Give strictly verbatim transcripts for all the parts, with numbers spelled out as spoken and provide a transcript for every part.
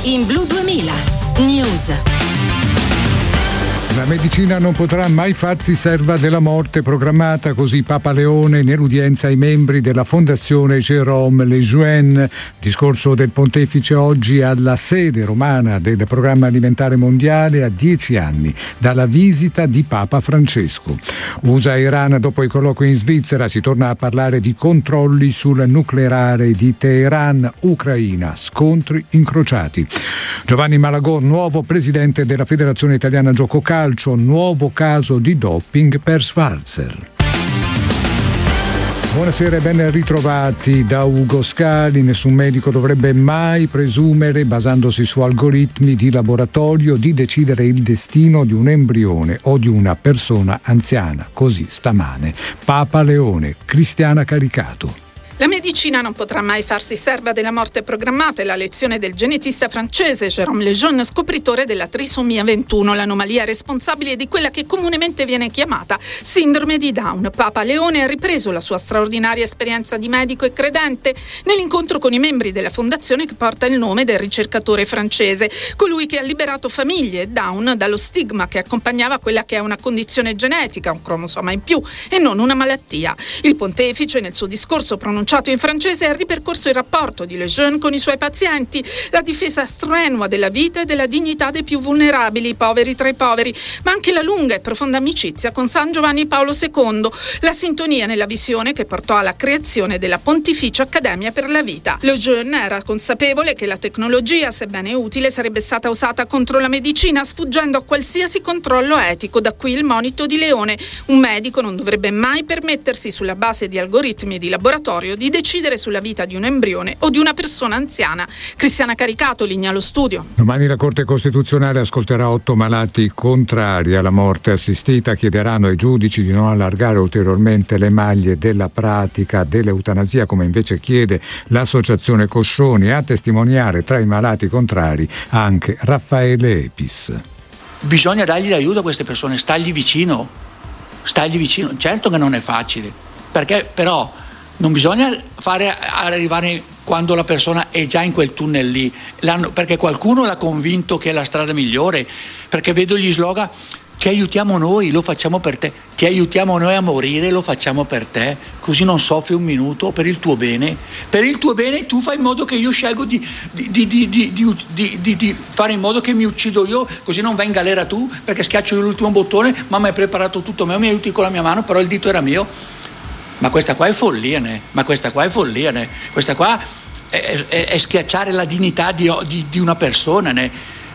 In Blu duemila News. La medicina non potrà mai farsi serva della morte programmata, così Papa Leone nell'udienza ai membri della Fondazione Jérôme Lejeune. Discorso del pontefice oggi alla sede romana del Programma Alimentare Mondiale a dieci anni dalla visita di Papa Francesco. U S A e Iran, dopo i colloqui in Svizzera, si torna a parlare di controlli sul nucleare di Teheran. Ucraina, scontri incrociati. Giovanni Malagò, nuovo presidente della Federazione Italiana Gioco Calcio. Nuovo caso di doping per Schwarzer. Buonasera e ben ritrovati da Ugo Scali. Nessun medico dovrebbe mai presumere, basandosi su algoritmi di laboratorio, di decidere il destino di un embrione o di una persona anziana. Così stamane Papa Leone, Cristiana Caricato. La medicina non potrà mai farsi serva della morte programmata, è la lezione del genetista francese Jérôme Lejeune, scopritore della trisomia ventuno, l'anomalia responsabile di quella che comunemente viene chiamata sindrome di Down. Papa Leone ha ripreso la sua straordinaria esperienza di medico e credente nell'incontro con i membri della fondazione che porta il nome del ricercatore francese, colui che ha liberato famiglie e Down dallo stigma che accompagnava quella che è una condizione genetica, un cromosoma in più e non una malattia. Il pontefice, nel suo discorso pronunciato in francese, ha ripercorso il rapporto di Lejeune con i suoi pazienti, la difesa strenua della vita e della dignità dei più vulnerabili, i poveri tra i poveri, ma anche la lunga e profonda amicizia con San Giovanni Paolo secondo, la sintonia nella visione che portò alla creazione della Pontificia Accademia per la Vita. Lejeune era consapevole che la tecnologia, sebbene utile, sarebbe stata usata contro la medicina, sfuggendo a qualsiasi controllo etico. Da qui il monito di Leone: un medico non dovrebbe mai permettersi, sulla base di algoritmi di laboratorio, di decidere sulla vita di un embrione o di una persona anziana. Cristiana Caricato, linea allo studio. Domani la Corte Costituzionale ascolterà otto malati contrari alla morte assistita. Chiederanno ai giudici di non allargare ulteriormente le maglie della pratica dell'eutanasia, come invece chiede l'associazione Coscioni. A testimoniare tra i malati contrari anche Raffaele Epis. Bisogna dargli l'aiuto a queste persone, stargli vicino, stargli vicino. Certo che non è facile, perché però non bisogna fare arrivare quando la persona è già in quel tunnel lì, L'hanno, perché qualcuno l'ha convinto che è la strada migliore, perché vedo gli slogan: ti aiutiamo noi, lo facciamo per te, ti aiutiamo noi a morire, lo facciamo per te, così non soffri un minuto, per il tuo bene. Per il tuo bene tu fai in modo che io scelgo di, di, di, di, di, di, di, di fare in modo che mi uccido io, così non vai in galera tu, perché schiaccio io l'ultimo bottone, ma mi hai preparato tutto me, mi aiuti con la mia mano, però il dito era mio. Ma questa qua è follia, né? Ma questa qua è follia, né? Questa qua è, è, è schiacciare la dignità di, di, di una persona, né?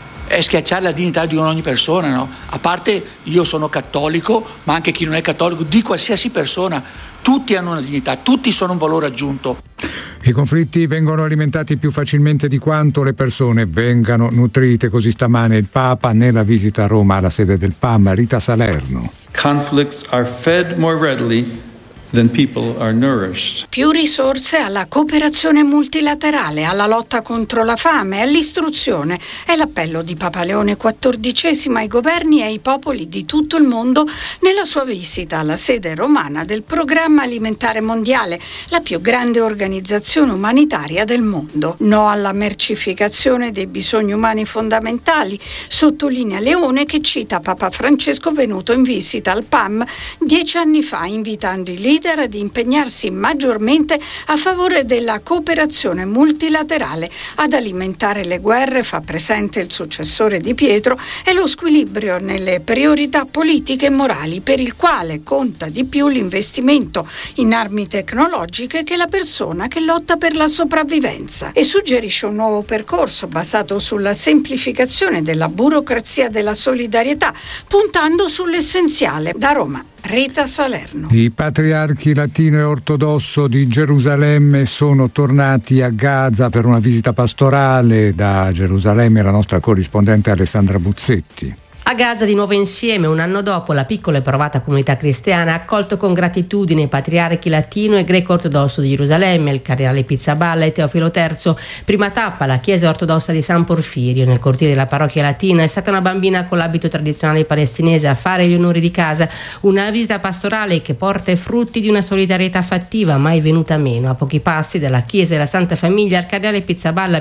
È schiacciare la dignità di ogni persona, no? A parte, io sono cattolico, ma anche chi non è cattolico, di qualsiasi persona, tutti hanno una dignità, tutti sono un valore aggiunto. I conflitti vengono alimentati più facilmente di quanto le persone vengano nutrite, così stamane il Papa nella visita a Roma alla sede del P A M. Rita Salerno. Conflicts are fed more readily than people are nourished. Più risorse alla cooperazione multilaterale, alla lotta contro la fame, all'istruzione. È l'appello di Papa Leone quattordicesimo ai governi e ai popoli di tutto il mondo nella sua visita alla sede romana del Programma Alimentare Mondiale, la più grande organizzazione umanitaria del mondo. No alla mercificazione dei bisogni umani fondamentali, sottolinea Leone, che cita Papa Francesco venuto in visita al P A M dieci anni fa, invitando i leader ad impegnarsi maggiormente a favore della cooperazione multilaterale. Ad alimentare le guerre, fa presente il successore di Pietro, è lo squilibrio nelle priorità politiche e morali, per il quale conta di più l'investimento in armi tecnologiche che la persona che lotta per la sopravvivenza, e suggerisce un nuovo percorso basato sulla semplificazione della burocrazia della solidarietà, puntando sull'essenziale. Da Roma, Rita Salerno. I patriarchi latino e ortodosso di Gerusalemme sono tornati a Gaza per una visita pastorale. Da Gerusalemme la nostra corrispondente Alessandra Buzzetti. A Gaza di nuovo insieme, un anno dopo, la piccola e provata comunità cristiana ha accolto con gratitudine i patriarchi latino e greco-ortodosso di Gerusalemme, il cardinale Pizzaballa e Teofilo terzo. Prima tappa, la chiesa ortodossa di San Porfirio, nel cortile della parrocchia latina. È stata una bambina con l'abito tradizionale palestinese a fare gli onori di casa. Una visita pastorale che porta i frutti di una solidarietà fattiva mai venuta meno. A pochi passi dalla chiesa della Santa Famiglia, il cardinale Pizzaballa